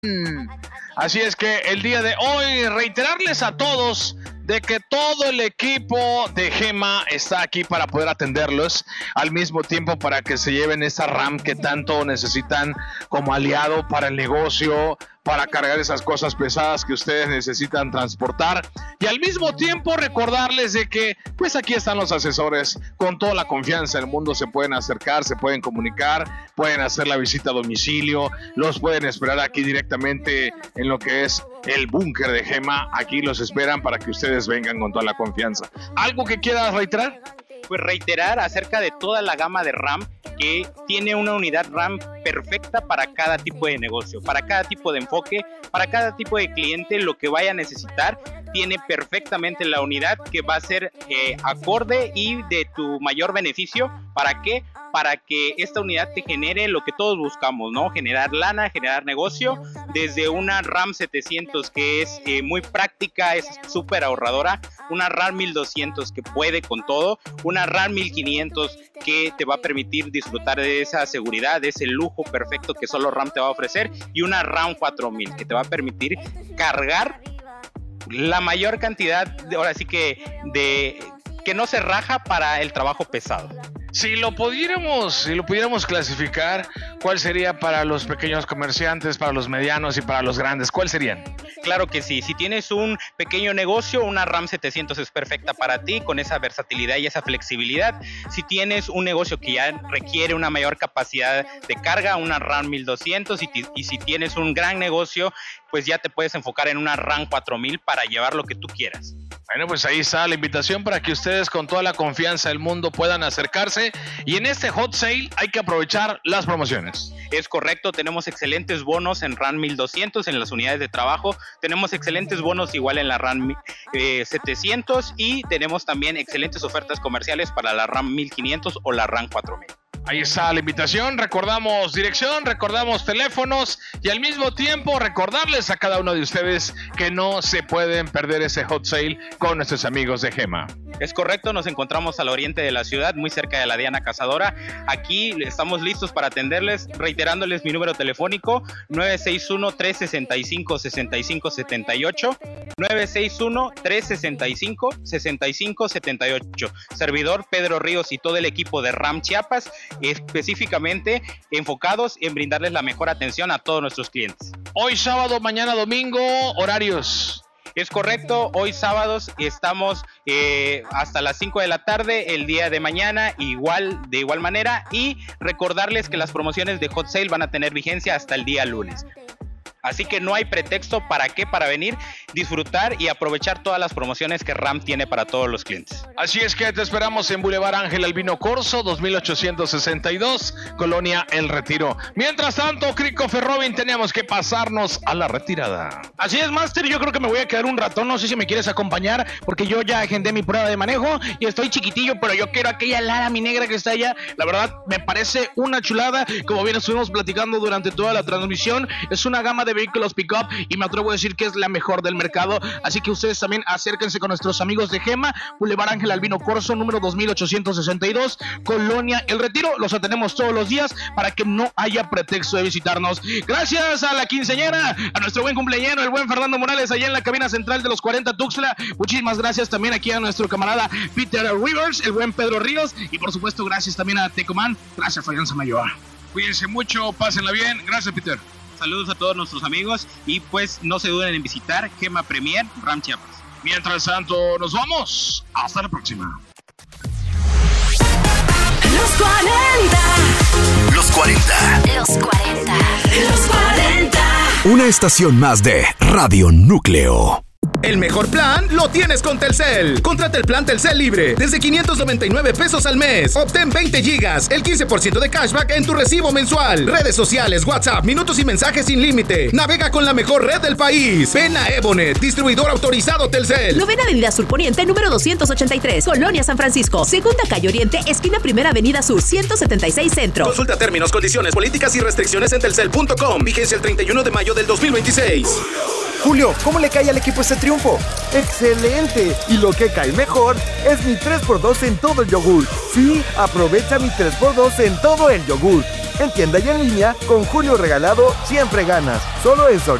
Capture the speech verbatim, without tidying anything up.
Así es que el día de hoy reiterarles a todos de que todo el equipo de Gema está aquí para poder atenderlos, al mismo tiempo para que se lleven esa RAM que tanto necesitan como aliado para el negocio, para cargar esas cosas pesadas que ustedes necesitan transportar, y al mismo tiempo recordarles de que pues aquí están los asesores con toda la confianza del mundo. Se pueden acercar, se pueden comunicar, pueden hacer la visita a domicilio, los pueden esperar aquí directamente en lo que es el búnker de Gema. Aquí los esperan para que ustedes vengan con toda la confianza. ¿Algo que quieras reiterar? Pues reiterar acerca de toda la gama de RAM, que tiene una unidad RAM perfecta para cada tipo de negocio, para cada tipo de enfoque, para cada tipo de cliente. Lo que vaya a necesitar tiene perfectamente la unidad que va a ser eh, acorde y de tu mayor beneficio. ¿Para qué? Para que esta unidad te genere lo que todos buscamos, ¿no? Generar lana, generar negocio. Desde una RAM setecientos que es eh, muy práctica, es súper ahorradora, una RAM mil doscientos que puede con todo, una RAM mil quinientos que te va a permitir disfrutar de esa seguridad, de ese lujo perfecto que solo RAM te va a ofrecer, y una RAM cuatro mil que te va a permitir cargar la mayor cantidad, de, ahora sí que, de que no se raja para el trabajo pesado. Si lo pudiéramos, si lo pudiéramos clasificar, ¿cuál sería para los pequeños comerciantes, para los medianos y para los grandes? ¿Cuál serían? Claro que sí. Si tienes un pequeño negocio, una RAM setecientos es perfecta para ti, con esa versatilidad y esa flexibilidad. Si tienes un negocio que ya requiere una mayor capacidad de carga, una RAM mil doscientos. Y, t- y si tienes un gran negocio, pues ya te puedes enfocar en una RAM cuatro mil para llevar lo que tú quieras. Bueno, pues ahí está la invitación para que ustedes con toda la confianza del mundo puedan acercarse, y en este hot sale hay que aprovechar las promociones. Es correcto, tenemos excelentes bonos en RAM mil doscientos en las unidades de trabajo, tenemos excelentes bonos igual en la RAM eh, setecientos, y tenemos también excelentes ofertas comerciales para la RAM mil quinientos o la RAM cuatro mil. Ahí está la invitación, recordamos dirección, recordamos teléfonos, y al mismo tiempo recordarles a cada uno de ustedes que no se pueden perder ese hot sale con nuestros amigos de Gema. Es correcto, nos encontramos al oriente de la ciudad, muy cerca de la Diana Cazadora. Aquí estamos listos para atenderles, reiterándoles mi número telefónico: nueve seis uno, tres seis cinco, seis cinco siete ocho, nueve seis uno, tres seis cinco, seis cinco siete ocho. Servidor Pedro Ríos y todo el equipo de RAM Chiapas, específicamente enfocados en brindarles la mejor atención a todos nuestros clientes. Hoy sábado, mañana domingo, horarios. Es correcto, hoy sábados estamos eh, hasta las cinco de la tarde, el día de mañana igual, de igual manera, y recordarles que las promociones de Hot Sale van a tener vigencia hasta el día lunes. Así que no hay pretexto para qué, para venir, disfrutar y aprovechar todas las promociones que RAM tiene para todos los clientes. Así es que te esperamos en Boulevard Ángel Albino Corzo, dos mil ochocientos sesenta y dos, Colonia El Retiro. Mientras tanto, Christopher Robin, teníamos que pasarnos a la retirada. Así es, Master, yo creo que me voy a quedar un ratón, no sé si me quieres acompañar, porque yo ya agendé mi prueba de manejo y estoy chiquitillo, pero yo quiero aquella Lara, mi negra que está allá. La verdad, me parece una chulada, como bien estuvimos platicando durante toda la transmisión. Es una gama de vehículos pick-up y me atrevo a decir que es la mejor del mercado, así que ustedes también acérquense con nuestros amigos de Gema, Boulevard Ángel Albino Corzo, número dos mil ochocientos sesenta y dos, Colonia El Retiro. Los atendemos todos los días para que no haya pretexto de visitarnos. Gracias a la quinceañera, a nuestro buen cumpleañero, el buen Fernando Morales, allá en la cabina central de los cuarenta Tuxtla. Muchísimas gracias también aquí a nuestro camarada Peter Rivers, el buen Pedro Ríos, y por supuesto gracias también a Tecoman. Gracias, Fabián Mayor. Cuídense mucho, pásenla bien. Gracias, Peter. Saludos a todos nuestros amigos y pues no se duden en visitar Gema Premier RAM Chiapas. Mientras tanto, nos vamos. Hasta la próxima. Los cuarenta. Los cuarenta. Los cuarenta. Los cuarenta. Una estación más de Radio Núcleo. El mejor plan lo tienes con Telcel. Contrata el plan Telcel libre desde quinientos noventa y nueve pesos al mes. Obtén veinte gigas, el quince por ciento de cashback en tu recibo mensual. Redes sociales, WhatsApp, minutos y mensajes sin límite. Navega con la mejor red del país. Ven a Evonet, distribuidor autorizado Telcel. Novena Avenida Sur Poniente, número doscientos ochenta y tres, Colonia San Francisco. Segunda Calle Oriente, esquina Primera Avenida Sur, ciento setenta y seis Centro. Consulta términos, condiciones, políticas y restricciones en telcel punto com. Vigencia el treinta y uno de mayo del dos mil veintiséis. Julio, ¿cómo le cae al equipo este triunfo? ¡Excelente! Y lo que cae mejor es mi tres por dos en todo el yogur. Sí, aprovecha mi tres por dos en todo el yogur. En tienda y en línea, con Julio Regalado, siempre ganas. Solo en Soriana.